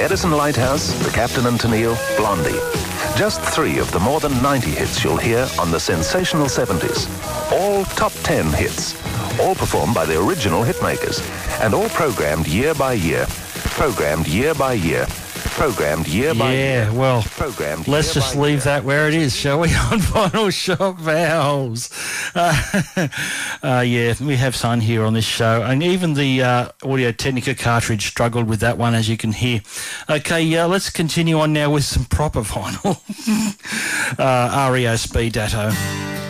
Edison Lighthouse, The Captain and Tennille, Blondie. Just 3 of the more than 90 hits you'll hear on the sensational 70s. All top 10 hits. All performed by the original hitmakers. And all programmed year by year. Programmed year by year. Programmed year by year. Yeah, well, Programmed let's year just by leave year. that where it is, shall we, on Vinyl Shop Valves. Yeah, we have fun here on this show. And even the Audio Technica cartridge struggled with that one, as you can hear. Okay, let's continue on now with some proper vinyl. REO Speed Datto.